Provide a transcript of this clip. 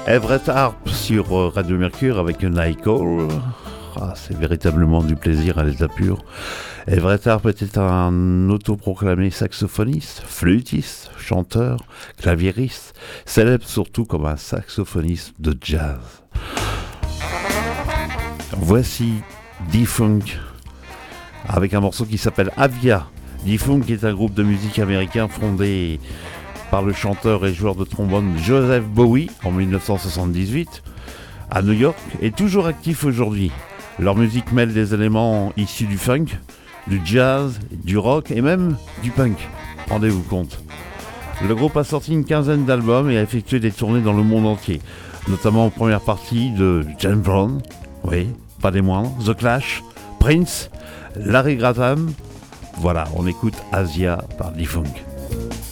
Everett Harp sur Radio Mercure avec Night Call. Ah, c'est véritablement du plaisir à l'état pur. Everett Harp était un autoproclamé saxophoniste, flûtiste, chanteur, claviériste, célèbre surtout comme un saxophoniste de jazz. Voici D-Funk avec un morceau qui s'appelle Avia. D-Funk est un groupe de musique américain fondé par le chanteur et joueur de trombone Joseph Bowie en 1978 à New York et toujours actif aujourd'hui. Leur musique mêle des éléments issus du funk, du jazz, du rock et même du punk. Rendez-vous compte. Le groupe a sorti une quinzaine d'albums et a effectué des tournées dans le monde entier, notamment en première partie de James Brown, oui, pas des moindres, The Clash, Prince, Larry Graham. Voilà, on écoute Asia par D-Funk.